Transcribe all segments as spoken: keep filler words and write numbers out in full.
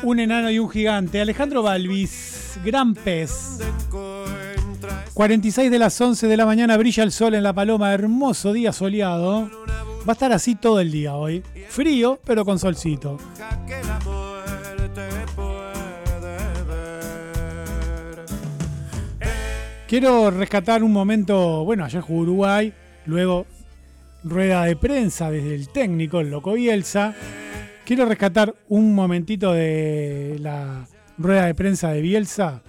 Un enano y un gigante. Alejandro Balvis, gran pez. cuarenta y seis de las once de la mañana, brilla el sol en La Paloma. Hermoso día soleado. Va a estar así todo el día hoy. Frío, pero con solcito. Quiero rescatar un momento. Bueno, ayer jugó Uruguay. Luego rueda de prensa desde el técnico, el Loco Bielsa. Quiero rescatar un momentito de la rueda de prensa de Bielsa.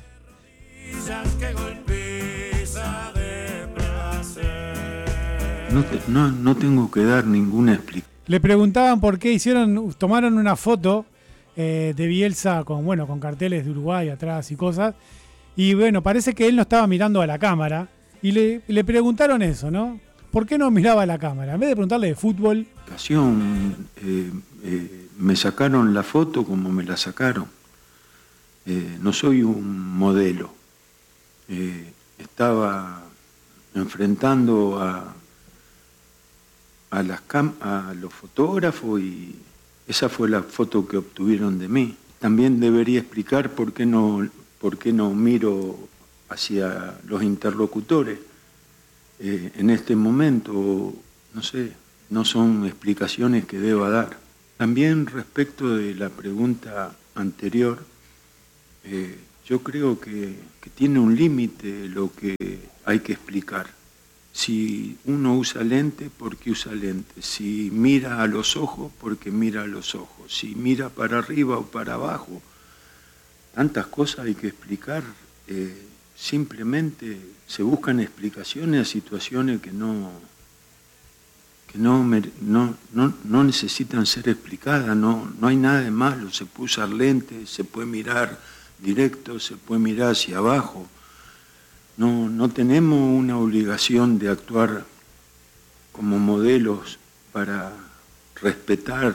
No, te, no, no tengo que dar ninguna explicación. Le preguntaban por qué hicieron, tomaron una foto eh, de Bielsa con, bueno, con carteles de Uruguay atrás y cosas. Y bueno, parece que él no estaba mirando a la cámara. Y le, le preguntaron eso, ¿no? ¿Por qué no miraba a la cámara? En vez de preguntarle de fútbol. Eh, eh, me sacaron la foto como me la sacaron. Eh, no soy un modelo. Eh, estaba enfrentando a, a, las cam- a los fotógrafos y esa fue la foto que obtuvieron de mí. También debería explicar por qué no, por qué no miro hacia los interlocutores. Eh, en este momento, no sé, no son explicaciones que deba dar. También respecto de la pregunta anterior, eh, yo creo que, que tiene un límite lo que hay que explicar. Si uno usa lente, ¿por qué usa lente? Si mira a los ojos, ¿por qué mira a los ojos? Si mira para arriba o para abajo, tantas cosas hay que explicar. Eh, simplemente se buscan explicaciones a situaciones que no, que no, no, no, no necesitan ser explicadas. No, no hay nada de malo, se puede usar lentes, se puede mirar directo, se puede mirar hacia abajo. No, no tenemos una obligación de actuar como modelos para respetar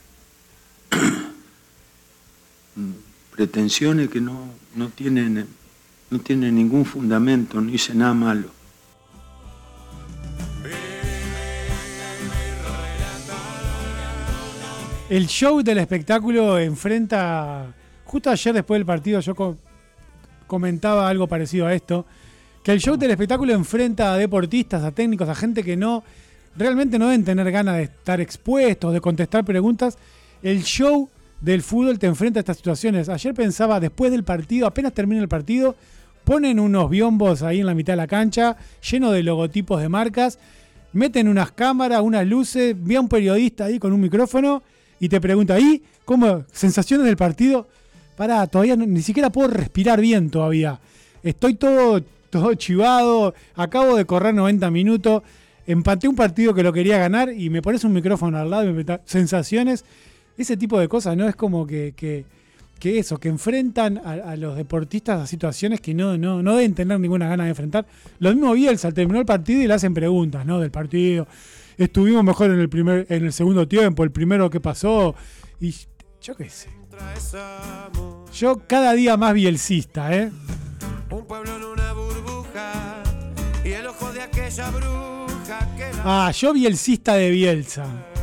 pretensiones que no, no, tienen, no tienen ningún fundamento, no hice nada malo. El show del espectáculo enfrenta. Justo ayer después del partido yo co- comentaba algo parecido a esto. Que el show del espectáculo enfrenta a deportistas, a técnicos, a gente que no realmente no deben tener ganas de estar expuestos, de contestar preguntas. El show del fútbol te enfrenta a estas situaciones. Ayer pensaba, después del partido, apenas termina el partido, ponen unos biombos ahí en la mitad de la cancha, llenos de logotipos de marcas, meten unas cámaras, unas luces, ve a un periodista ahí con un micrófono y te pregunta, ¿y cómo? ¿Sensaciones del partido? Pará, todavía no, ni siquiera puedo respirar bien todavía. Estoy todo... todo chivado, acabo de correr noventa minutos, empaté un partido que lo quería ganar y me pones un micrófono al lado y me metas sensaciones, ese tipo de cosas, ¿no? Es como que, que, que eso, que enfrentan a, a los deportistas a situaciones que no, no, no deben tener ninguna gana de enfrentar. Lo mismo Bielsa, terminó el partido y le hacen preguntas, ¿no? Del partido, estuvimos mejor en el primer, en el segundo tiempo, el primero que pasó, y yo qué sé. Yo cada día más bielcista, ¿eh? Un pueblo en una burbuja y el ojo de aquella bruja que... Ah, yo bielcista de Bielsa.